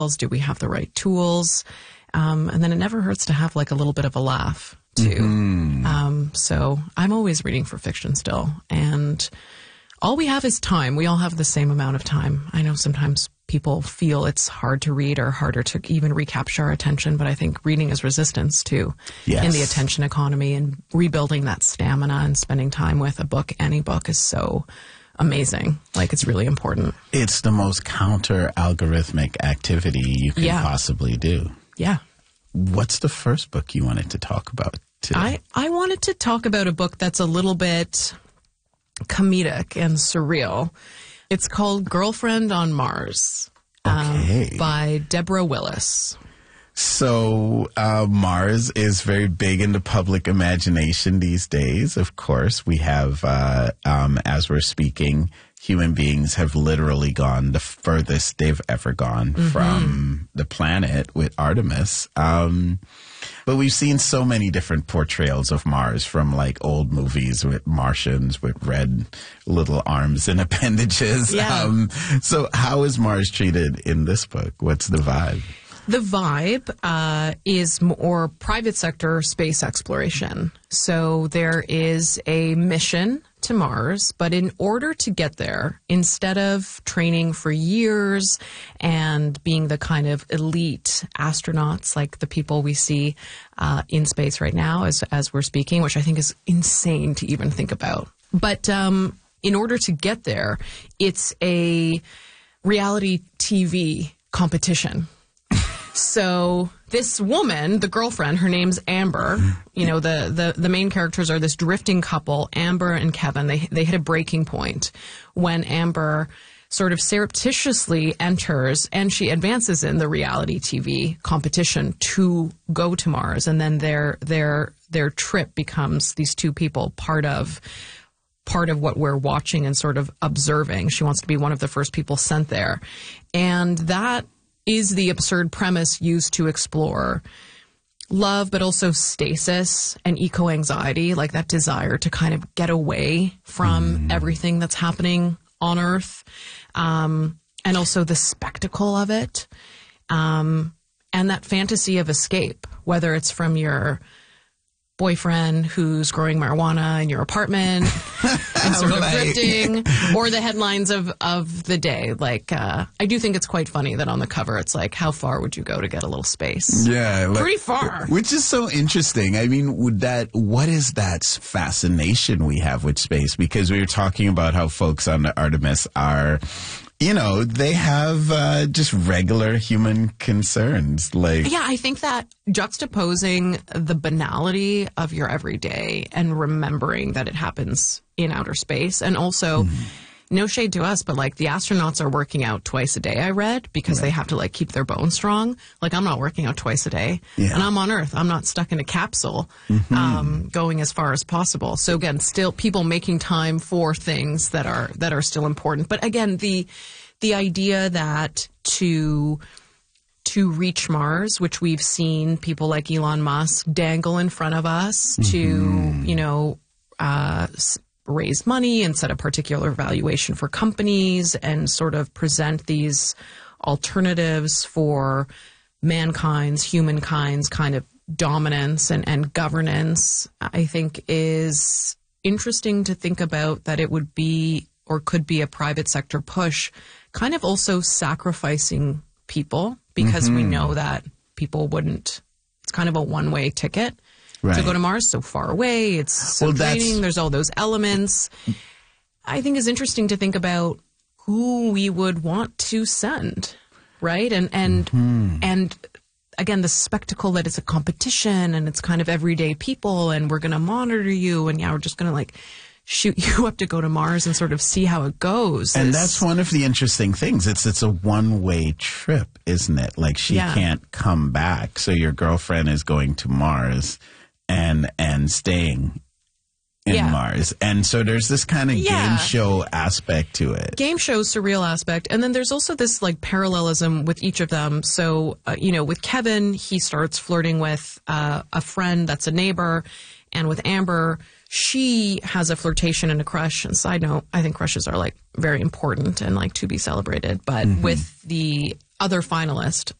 Do we have the right tools? And then it never hurts to have like a little bit of a laugh too. So I'm always reading for fiction still. And all we have is time. We all have the same amount of time. I know sometimes people feel it's hard to read or harder to even recapture our attention, but I think reading is resistance too in the attention economy, and rebuilding that stamina and spending time with a book, any book, is so amazing. Like, it's really important. It's the most counter-algorithmic activity you can possibly do. Yeah. What's the first book you wanted to talk about today? I wanted to talk about a book that's a little bit comedic and surreal. It's called Girlfriend on Mars by Deborah Willis. So Mars is very big in the public imagination these days. Of course, we have, as we're speaking, human beings have literally gone the furthest they've ever gone from the planet with Artemis. But we've seen so many different portrayals of Mars, from like old movies with Martians with red little arms and appendages. Yeah. So how is Mars treated in this book? What's the vibe? The vibe is more private sector space exploration. So there is a mission to Mars, but in order to get there, instead of training for years and being the kind of elite astronauts like the people we see in space right now as we're speaking, which I think is insane to even think about. But in order to get there, it's a reality TV competition. So this woman, the girlfriend, her name's Amber. You know, the main characters are this drifting couple, Amber and Kevin. They hit a breaking point when Amber sort of surreptitiously enters, and she advances in the reality TV competition to go to Mars. And then their trip becomes, these two people, part of what we're watching and sort of observing. She wants to be one of the first people sent there. And that is the absurd premise used to explore love, but also stasis and eco-anxiety, like that desire to kind of get away from everything that's happening on Earth, and also the spectacle of it, and that fantasy of escape, whether it's from your boyfriend who's growing marijuana in your apartment and sort of drifting, or the headlines of the day. Like, I do think it's quite funny that on the cover it's like, how far would you go to get a little space? Yeah. Like, pretty far. Which is so interesting. I mean, what is that fascination we have with space? Because we were talking about how folks on the Artemis are, you know, they have just regular human concerns. Like, yeah, I think that juxtaposing the banality of your everyday and remembering that it happens in outer space, and also, no shade to us, but like the astronauts are working out twice a day, I read, because they have to like keep their bones strong. Like, I'm not working out twice a day, and I'm on Earth. I'm not stuck in a capsule, going as far as possible. So again, still people making time for things that are still important. But again, the idea that to reach Mars, which we've seen people like Elon Musk dangle in front of us to, you know, raise money and set a particular valuation for companies and sort of present these alternatives for humankind's kind of dominance and governance, I think is interesting to think about, that it would be or could be a private sector push, kind of also sacrificing people, because we know that people wouldn't, it's kind of a one-way ticket. Right. To go to Mars, so far away, it's so draining, there's all those elements. I think it's interesting to think about who we would want to send, right? And again, the spectacle that it's a competition and it's kind of everyday people and we're going to monitor you and we're just going to like shoot you up to go to Mars and sort of see how it goes. And that's one of the interesting things. It's a one-way trip, isn't it? Like, she can't come back. So your girlfriend is going to Mars and staying in Mars. And so there's this kind of game show aspect to it. Game show, surreal aspect. And then there's also this like parallelism with each of them. So, you know, with Kevin, he starts flirting with a friend that's a neighbor. And with Amber, she has a flirtation and a crush. And side note, I think crushes are like very important and like to be celebrated. But with the other finalist